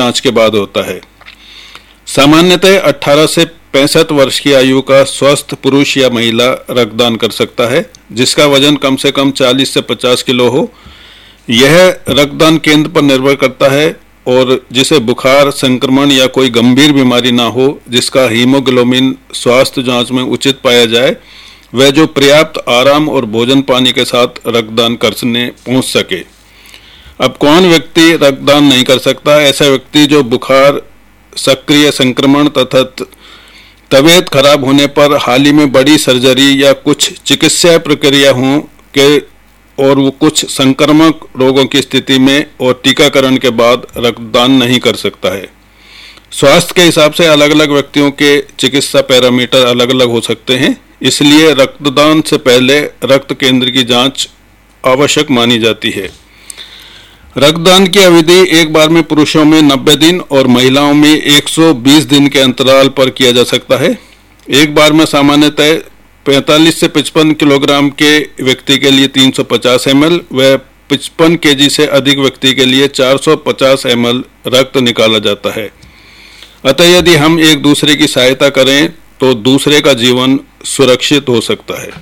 जांच के बाद होता है। सामान्यतः 18 से 65 वर्ष की आयु का स्वस्थ पुरुष या महिला रक्तदान कर सकता है, जिसका वजन कम से कम 40 से 50 किलो हो। यह रक्तदान केंद्र पर निर्भर करता है और जिसे बुखार, संक्रमण या कोई गंभीर बीमारी ना हो, जिसका हीमोग्लोबिन स्वास्थ्य जांच में उचित पाया जाए, वह जो पर्याप्त आराम और भोजन पानी के साथ रक्तदान करने पहुंच सके। अब कौन व्यक्ति रक्तदान नहीं कर सकता? ऐसा व्यक्ति जो बुखार, सक्रिय संक्रमण तथा तबीयत खराब होने पर हाल ही में बड़ी सर्जरी या कुछ चिकित्सा प्रक्रिया हो के और वो कुछ संक्रामक रोगों की स्थिति में और टीकाकरण के बाद रक्तदान नहीं कर सकता है। स्वास्थ्य के हिसाब से अलग अलग व्यक्तियों के चिकित्सा पैरामीटर अलग अलग हो सकते हैं, इसलिए रक्तदान से पहले रक्त केंद्र की जांच आवश्यक मानी जाती है। रक्तदान की अवधि एक बार में पुरुषों में 90 दिन और महिलाओं में 120 दिन के अंतराल पर किया जा सकता है। एक बार में सामान्यतः 45 से 55 किलोग्राम के व्यक्ति के लिए 350 ml व 55 केजी से अधिक व्यक्ति के लिए 450 ml रक्त निकाला जाता है। अतः यदि हम एक दूसरे की सहायता करें तो दूसरे का जीवन सुरक्षित हो सकता है।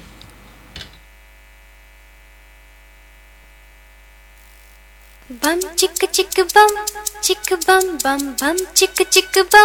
बम चिक चिक बम चिक बम बम बम चिक चिक बम।